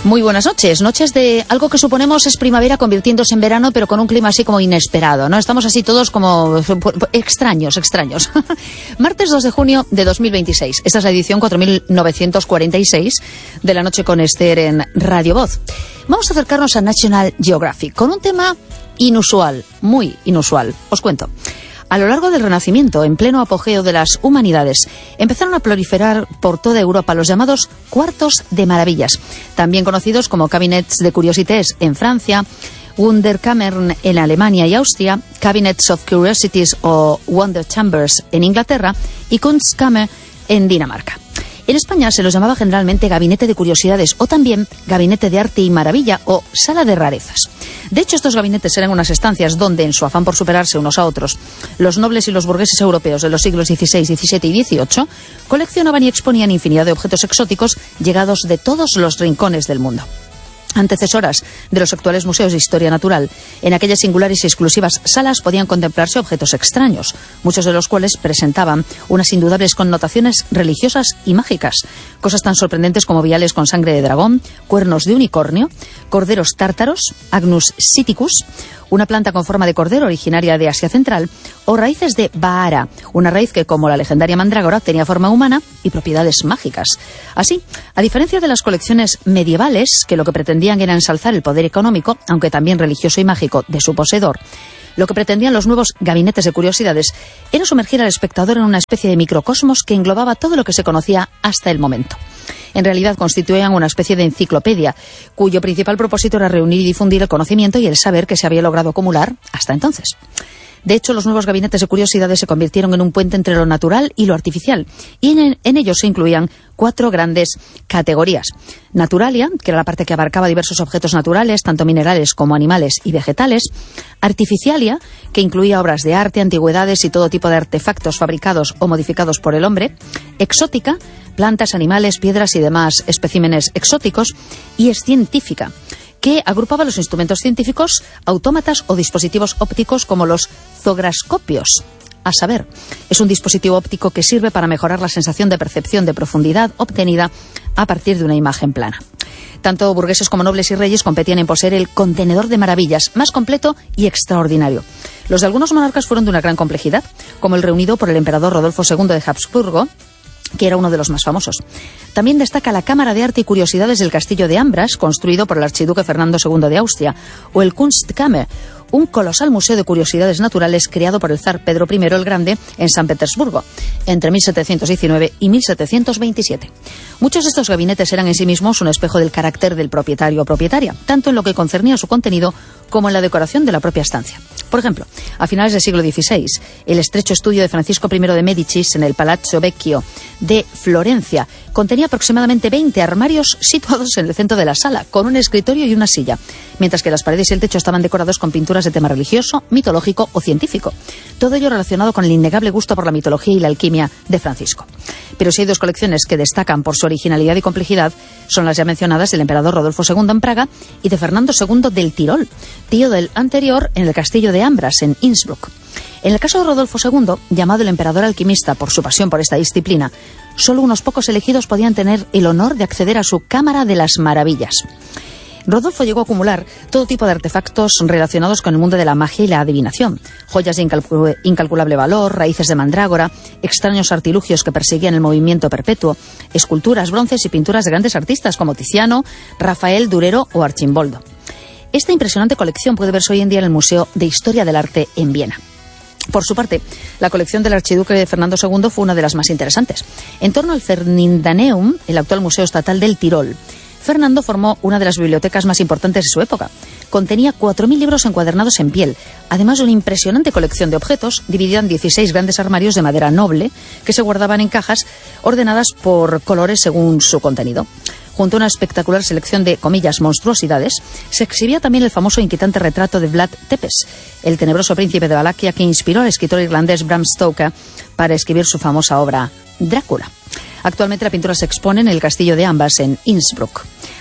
Muy buenas noches, noches de algo que suponemos es primavera convirtiéndose en verano, pero con un clima así como inesperado, ¿no? Estamos así todos como extraños. Martes 2 de junio de 2026. Esta es la edición 4946 de La Noche con Esther en Radio Voz. Vamos a acercarnos a National Geographic con un tema inusual, muy inusual. Os cuento. A lo largo del Renacimiento, en pleno apogeo de las humanidades, empezaron a proliferar por toda Europa los llamados cuartos de maravillas, también conocidos como cabinets de curiosités en Francia, Wunderkammern en Alemania y Austria, Cabinets of Curiosities o Wonder Chambers en Inglaterra y Kunstkammer en Dinamarca. En España se los llamaba generalmente gabinete de curiosidades o también gabinete de arte y maravilla o sala de rarezas. De hecho, estos gabinetes eran unas estancias donde, en su afán por superarse unos a otros, los nobles y los burgueses europeos de los siglos XVI, XVII y XVIII coleccionaban y exponían infinidad de objetos exóticos llegados de todos los rincones del mundo. Antecesoras de los actuales museos de historia natural, en aquellas singulares y exclusivas salas podían contemplarse objetos extraños, muchos de los cuales presentaban unas indudables connotaciones religiosas y mágicas. Cosas tan sorprendentes como viales con sangre de dragón, cuernos de unicornio, corderos tártaros, Agnus siticus, una planta con forma de cordero originaria de Asia Central, o raíces de Baara, una raíz que, como la legendaria mandrágora, tenía forma humana y propiedades mágicas. Así, a diferencia de las colecciones medievales, que lo que pretendían era ensalzar el poder económico, aunque también religioso y mágico, de su poseedor, lo que pretendían los nuevos gabinetes de curiosidades era sumergir al espectador en una especie de microcosmos que englobaba todo lo que se conocía hasta el momento. En realidad constituían una especie de enciclopedia, cuyo principal propósito era reunir y difundir el conocimiento y el saber que se había logrado acumular hasta entonces. De hecho, los nuevos gabinetes de curiosidades se convirtieron en un puente entre lo natural y lo artificial, y en ellos se incluían 4 grandes categorías. Naturalia, que era la parte que abarcaba diversos objetos naturales, tanto minerales como animales y vegetales. Artificialia, que incluía obras de arte, antigüedades y todo tipo de artefactos fabricados o modificados por el hombre. Exótica, plantas, animales, piedras y demás especímenes exóticos. Y es científica, que agrupaba los instrumentos científicos, autómatas o dispositivos ópticos como los zograscopios. A saber, es un dispositivo óptico que sirve para mejorar la sensación de percepción de profundidad obtenida a partir de una imagen plana. Tanto burgueses como nobles y reyes competían en poseer el contenedor de maravillas más completo y extraordinario. Los de algunos monarcas fueron de una gran complejidad, como el reunido por el emperador Rodolfo II de Habsburgo, que era uno de los más famosos. También destaca la Cámara de Arte y Curiosidades del Castillo de Ambras, construido por el archiduque Fernando II de Austria, o el Kunstkammer, un colosal museo de curiosidades naturales creado por el zar Pedro I el Grande en San Petersburgo, entre 1719 y 1727. Muchos de estos gabinetes eran en sí mismos un espejo del carácter del propietario o propietaria, tanto en lo que concernía a su contenido como en la decoración de la propia estancia. Por ejemplo, a finales del siglo XVI, el estrecho estudio de Francisco I de Médicis en el Palazzo Vecchio de Florencia contenía aproximadamente 20 armarios situados en el centro de la sala, con un escritorio y una silla, mientras que las paredes y el techo estaban decorados con pinturas de tema religioso, mitológico o científico. Todo ello relacionado con el innegable gusto por la mitología y la alquimia de Francisco. Pero si hay 2 colecciones que destacan por su originalidad y complejidad, son las ya mencionadas del emperador Rodolfo II en Praga y de Fernando II del Tirol, tío del anterior, en el castillo de Ambras, en Innsbruck. En el caso de Rodolfo II, llamado el emperador alquimista por su pasión por esta disciplina, solo unos pocos elegidos podían tener el honor de acceder a su Cámara de las Maravillas. Rodolfo llegó a acumular todo tipo de artefactos relacionados con el mundo de la magia y la adivinación, joyas de incalculable valor, raíces de mandrágora, extraños artilugios que perseguían el movimiento perpetuo, esculturas, bronces y pinturas de grandes artistas como Tiziano, Rafael, Durero o Archimboldo. Esta impresionante colección puede verse hoy en día en el Museo de Historia del Arte en Viena. Por su parte, la colección del archiduque de Fernando II fue una de las más interesantes. En torno al Ferdinandeum, el actual Museo Estatal del Tirol, Fernando formó una de las bibliotecas más importantes de su época. Contenía 4.000 libros encuadernados en piel, además de una impresionante colección de objetos dividida en 16 grandes armarios de madera noble que se guardaban en cajas ordenadas por colores según su contenido. Junto a una espectacular selección de, comillas, monstruosidades, se exhibía también el famoso e inquietante retrato de Vlad Tepes, el tenebroso príncipe de Valaquia que inspiró al escritor irlandés Bram Stoker para escribir su famosa obra Drácula. Actualmente la pintura se expone en el castillo de Ambras, en Innsbruck.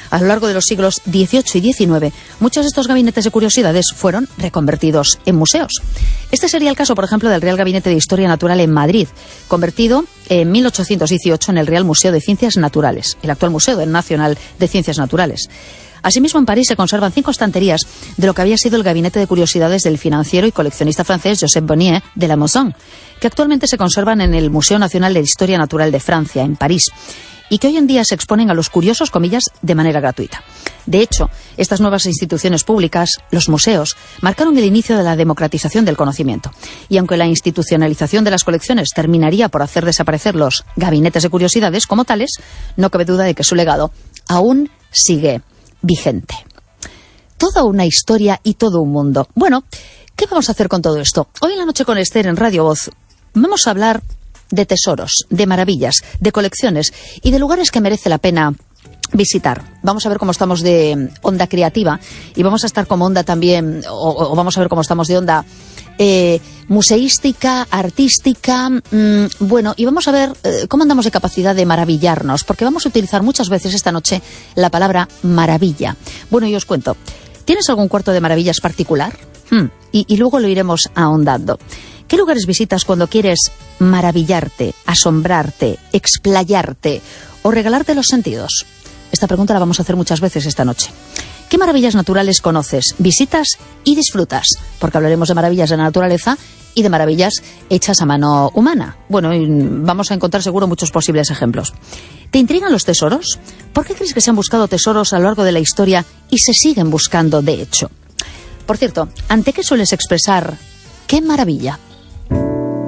A lo largo de los siglos XVIII y XIX, muchos de estos gabinetes de curiosidades fueron reconvertidos en museos. Este sería el caso, por ejemplo, del Real Gabinete de Historia Natural en Madrid, convertido en 1818 en el Real Museo de Ciencias Naturales, el actual Museo Nacional de Ciencias Naturales. Asimismo, en París se conservan 5 estanterías de lo que había sido el gabinete de curiosidades del financiero y coleccionista francés Joseph Bonnier de la Maison, que actualmente se conservan en el Museo Nacional de Historia Natural de Francia, en París, y que hoy en día se exponen a los curiosos, comillas, de manera gratuita. De hecho, estas nuevas instituciones públicas, los museos, marcaron el inicio de la democratización del conocimiento. Y aunque la institucionalización de las colecciones terminaría por hacer desaparecer los gabinetes de curiosidades como tales, no cabe duda de que su legado aún sigue vigente. Toda una historia y todo un mundo. Bueno, ¿qué vamos a hacer con todo esto? Hoy en la noche con Esther en Radio Voz vamos a hablar de tesoros, de maravillas, de colecciones y de lugares que merece la pena visitar. Vamos a ver cómo estamos de onda creativa y vamos a estar como onda también, o vamos a ver cómo estamos de onda museística, artística, bueno, y vamos a ver cómo andamos de capacidad de maravillarnos, porque vamos a utilizar muchas veces esta noche la palabra maravilla. Bueno, y os cuento, ¿tienes algún cuarto de maravillas particular? Y luego lo iremos ahondando. ¿Qué lugares visitas cuando quieres maravillarte, asombrarte, explayarte o regalarte los sentidos? Esta pregunta la vamos a hacer muchas veces esta noche. ¿Qué maravillas naturales conoces, visitas y disfrutas? Porque hablaremos de maravillas de la naturaleza y de maravillas hechas a mano humana. Bueno, y vamos a encontrar seguro muchos posibles ejemplos. ¿Te intrigan los tesoros? ¿Por qué crees que se han buscado tesoros a lo largo de la historia y se siguen buscando de hecho? Por cierto, ¿ante qué sueles expresar qué maravilla?